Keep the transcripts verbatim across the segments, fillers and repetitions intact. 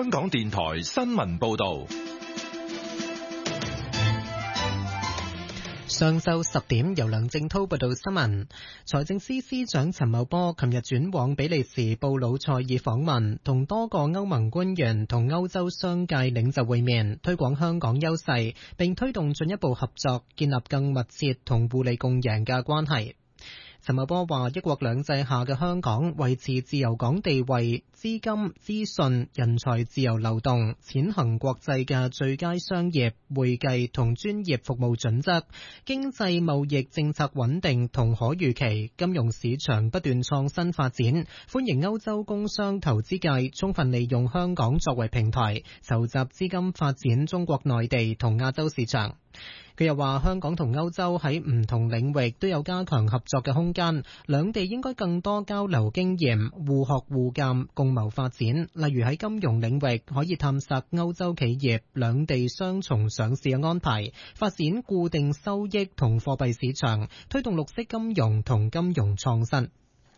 香港電台新聞報道。 上晝十點，由梁正濤報道新聞。財政司司長陳茂波琴日轉往比利時布魯塞爾訪問，同多個歐盟官員同歐洲商界領袖會面，推廣香港優勢，並推動進一步合作，建立更密切同互利共贏嘅關係。陳茂波話：一國兩制下嘅香港維持自由港地位，資金、資訊、人才自由流動，踐行國際嘅最佳商業、會計同專業服務準則，經濟貿易政策穩定同可預期，金融市場不斷創新發展，歡迎歐洲工商投資界充分利用香港作為平台，籌集資金發展中國內地同亞洲市場。佢又話：香港同歐洲喺唔同領域都有加強合作嘅空間，兩地應該更多交流經驗，互學互鑑，共謀發展。例如喺金融領域，可以探索歐洲企業兩地雙重上市嘅安排，發展固定收益同貨幣市場，推動綠色金融同金融創新。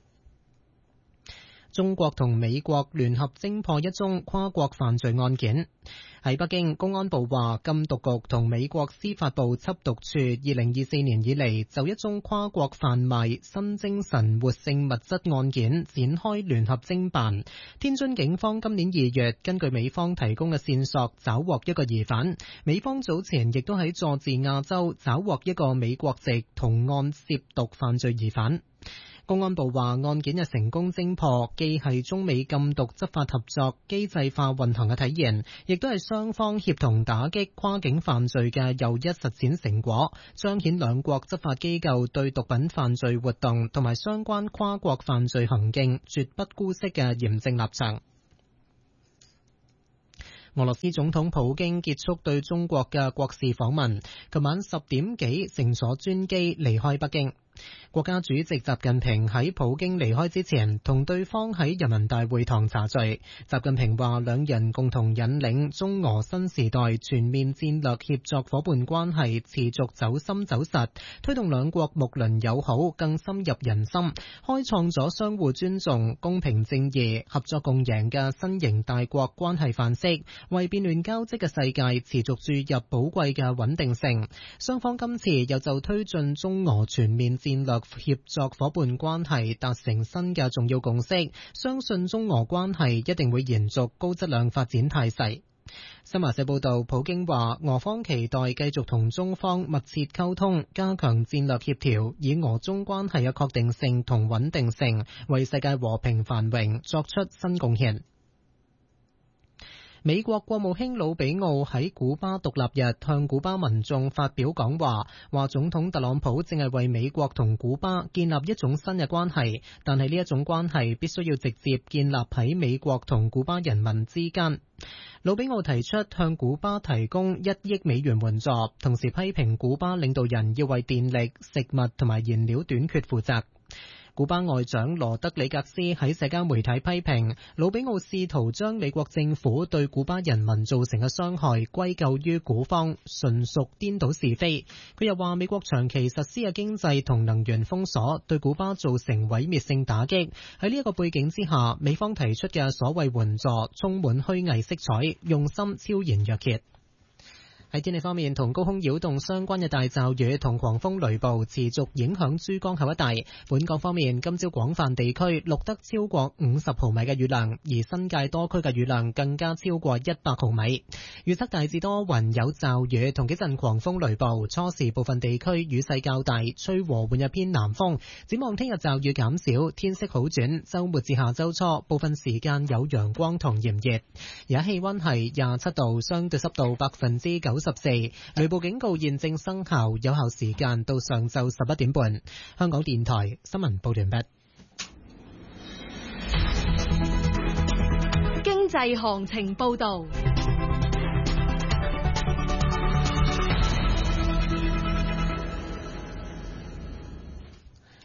中國同美國聯合偵破一宗跨國犯罪案件。喺北京，公安部話禁毒局同美國司法部緝毒處二零二四年以嚟就一宗跨國販賣新精神活性物質案件展開聯合偵辦。天津警方今年二月根據美方提供嘅線索抓獲一個疑犯，美方早前亦都喺佐治亞州抓獲一個美國籍同案涉毒犯罪疑犯。公安部話案件嘅成功偵破，既係中美禁毒執法合作機制化運行嘅體現，亦都係雙方協同打擊跨境犯罪嘅又一實踐成果，彰顯兩國執法機構對毒品犯罪活動同埋相關跨國犯罪行徑絕不姑息嘅嚴正立場。俄羅斯總統普京結束對中國嘅國事訪問，琴晚十點幾乘坐專機離開北京。國家主席習近平喺普京離開之前，同對方喺人民大會堂茶敘。習近平話，兩人共同引領中俄新時代全面戰略協作夥伴關係持續走深走實，推動兩國睦鄰友好更深入人心，開創咗相互尊重、公平正義、合作共贏嘅新型大國關係範式，為變亂交織嘅世界持續注入寶貴嘅穩定性。雙方今次又就推進中俄全面戰略協作夥伴關係達成新嘅重要共識，相信中俄關係一定會延續高質量發展態勢。新華社報道，普京話俄方期待繼續同中方密切溝通，加強戰略協調，以俄中關係嘅確定性同穩定性，為世界和平繁榮作出新貢獻。美國國務卿魯比奧喺古巴獨立日向古巴民眾發表講話，話總統特朗普正係為美國同古巴建立一種新嘅關係，但係呢一種關係必須要直接建立喺美國同古巴人民之間。魯比奧提出向古巴提供一億美元援助，同時批評古巴領導人要為電力、食物同埋燃料短缺負責。古巴外長羅德里格斯喺社交媒體批評魯比奧試圖將美國政府對古巴人民造成嘅傷害歸咎於古方，純屬顛倒是非。佢又話美國長期實施嘅經濟同能源封鎖對古巴造成毀滅性打擊。喺呢一個背景之下，美方提出嘅所謂援助充滿虛偽色彩，用心超然若揭。喺天氣方面，同高空擾動相關嘅大驟雨同狂風雷暴持續影響珠江口一帶。本港方面，今朝廣泛地區錄得超過五十毫米嘅雨量，而新界多區嘅雨量更加超過一百毫米。預測大致多雲有驟雨同幾陣狂風雷暴，初時部分地區雨勢較大，吹和緩嘅偏南風。展望聽日驟雨減少，天色好轉，週末至下週初部分時間有陽光同炎熱。而家氣溫係廿七度，相對濕度百分之九十四，雷暴警告現正生效，有效時間到上晝十一點半。香港電台新聞報完畢。 經濟行情報道。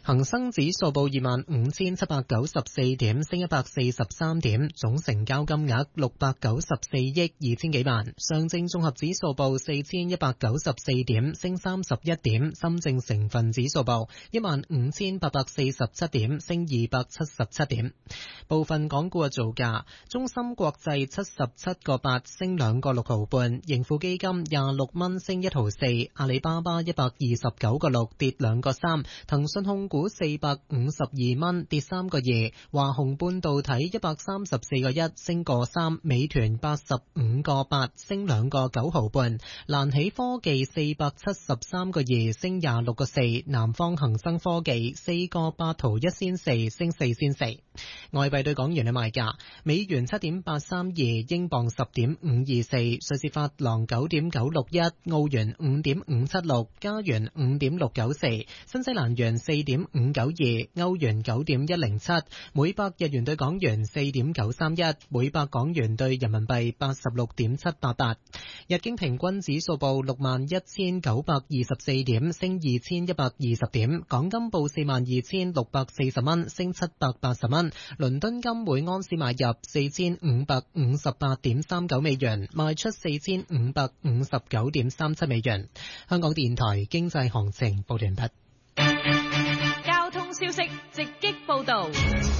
恒生指數報二萬五千七百九十四點，升一百四十三點，總成交金額六百九十四億二千幾萬。上證綜合指數報四千一百九十四點，升三十一點。深證成分指數報一萬五千八百四十七點，升二百七十七點。部分港股嘅造價：中芯國際七十七個八，升兩個六毫半；盈富基金廿六蚊，升一毫四；阿里巴巴一百二十九個六，跌兩個三；騰訊控股四百五十二蚊，跌三個二；華虹半導體一百三十四個一，升個三；美團八十五個八，升兩個九毫半；蘭喜科技四百七十三個二，升廿六個四；南方恒生科技四個八毫一仙四，升四仙四。外幣對港元嘅賣價：美元七點八三二，英鎊十點五二四，瑞士法郎九點九六一，澳元五點五七六，加元五點六九四，新西蘭元四點五九二，歐元九點一零七，每百日元對港元四點九三一，每百港元對人民幣八十六點七八八。日經平均指數報六萬一千九百二十四點，升二千一百二十點。港金報四萬二千六百四十蚊，升七百八十蚊。倫敦金每安士買入四千五百五十八點三九美元，賣出四千五百五十九點三七美元。香港電台經濟行情報完畢。 交通消息直擊報道。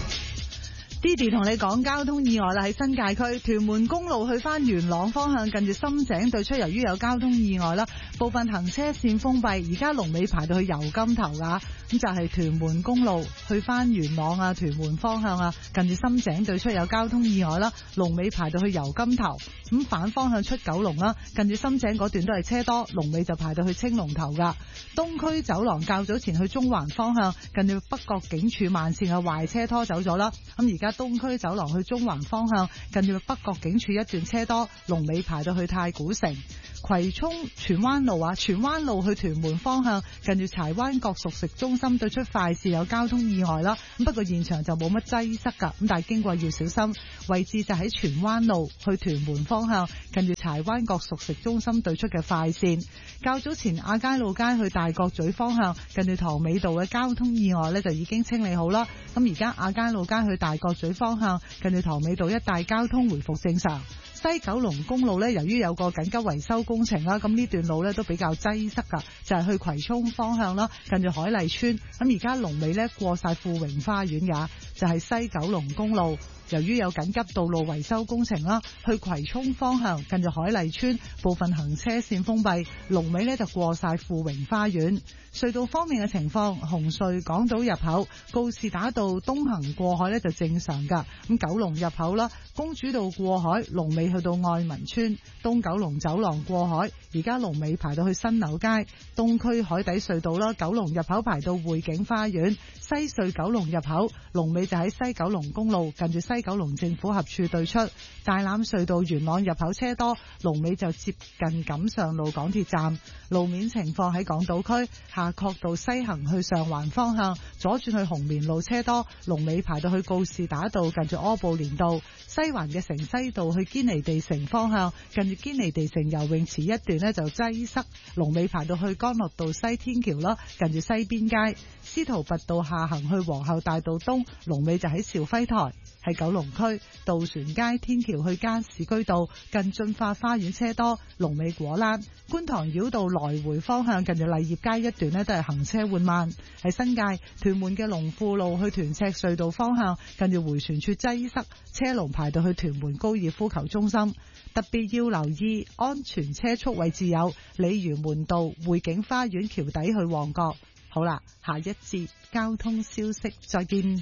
Didi 同你講交通意外啦，喺新界區屯門公路去翻元朗方向，近住深井對出，由於有交通意外啦，部分行車線封閉，而家龍尾排到去油金頭噶。咁就係屯門公路去翻元朗啊，屯門方向啊，近住深井對出有交通意外啦，龍尾排到去油金頭。咁反方向出九龍啦，近住深井嗰段都係車多，龍尾就排到去青龍頭噶。東區走廊較早前去中環方向，近住北角警署慢線嘅壞車拖走咗啦。咁而家東區走廊去中環方向，近住北角警署一段車多，龍尾排到去太古城。葵涌荃灣路啊，荃灣路去屯門方向，近住柴灣角熟食中心對出快線有交通意外啦。咁不過現場就冇乜擠塞噶，咁但係經過要小心。位置就喺荃灣路去屯門方向，近住柴灣角熟食中心對出嘅快線。較早前亞皆老街去大角咀方向，近住塘尾道嘅交通意外呢就已經清理好啦。咁而家亞皆老街去大角咀方向，近住塘尾道一帶交通回復正常。西九龍公路呢，由於有個緊急維修工程啦，咁呢段路呢都比較擠塞噶，就係、是、去葵涌方向啦，近住海麗村。咁而家龍尾呢過晒富榮花園噶，就係、是、西九龍公路。由於有緊急道路維修工程啦，去葵涌方向近住海麗村部分行車線封閉，龍尾呢就過晒富榮花園。隧道方面嘅情況，紅隧港島入口告士打道東行過海呢就正常噶，咁九龍入口啦，公主道過海龍尾去到愛民村，東九龍走廊過海而家龍尾排到去新柳街，東區海底隧道啦，九龍入口排到匯景花園，西隧九龍入口龍尾就喺西九龍公路近住西九龍政府合署對出，大欖隧道元朗入口車多，龍尾就接近錦上路港鐵站。路面情況喺港島區夏慤道西行去上環方向，左轉去紅棉路車多，龍尾排到去告士打道近住柯布連道。西環嘅城西道去堅尼地城方向，近住堅尼地城游泳池一段呢就擠塞，龍尾排到去干諾道西天橋啦，近住西邊街。司徒拔道下行去皇后大道東，龍尾就喺肇輝台。喺九龍區渡船街天橋去加士居道近駿發花園車多，龍尾果欄。觀塘繞道來回方向近住勵業街一段呢都係行車緩慢。喺新界屯門嘅龍富路去屯赤隧道方向，近住回旋處擠塞，車龍排到去屯門高爾夫球中心。特別要留意安全車速位置有鯉魚門道匯景花園橋底去旺角。好啦，下一節交通消息再見。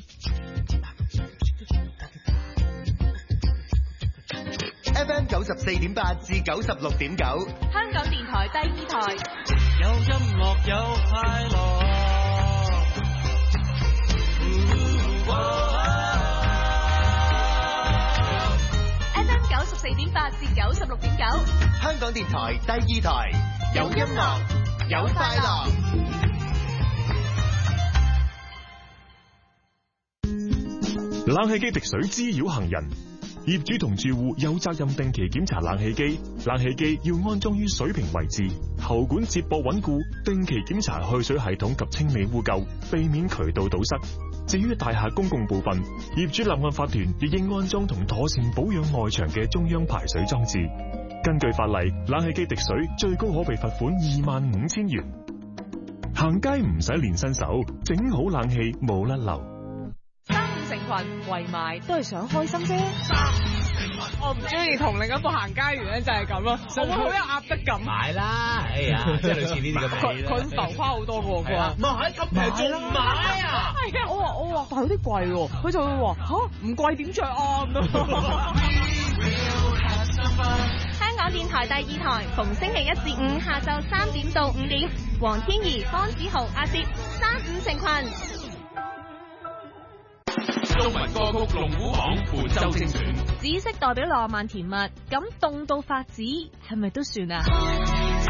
F M 九十四點八至九十六點九， 香港電台第二台。 有音樂有快樂。 F M 九十四點八至九十六點九， 香港電台第二台，有音樂有快樂。 冷氣機滴水滋擾行人， 業主同住戶有責任定期檢查冷氣機，冷氣機要安裝於水平位置，喉管接駁穩固，定期檢查去水系統及清理污垢，避免渠道堵塞。至於大廈公共部分，業主立案法團亦應安裝同妥善保養外牆嘅中央排水裝置。根據法例，冷氣機滴水最高可被罰款二萬五千元。行街唔使練身手，整好冷氣冇甩漏。 三五成群圍埋都係想開心啫。 我唔中意同另一個行街員咧，就係咁咯，我會好有壓迫感。 買啦，哎呀，即係類似呢啲咁嘅嘢。 佢浮誇好多嘅喎，佢話買咁平仲買啊？ 係啊，我話我話但有啲貴喎，佢就會話吓唔貴點着啊咁咯。 香港電台第二台，逢星期一至五下晝三點到五點，黃天怡、方子豪、阿攝，三五成群。 中文歌曲龍虎榜本周精選。 紫色代表浪漫甜蜜，咁凍到發紫係咪都算啊？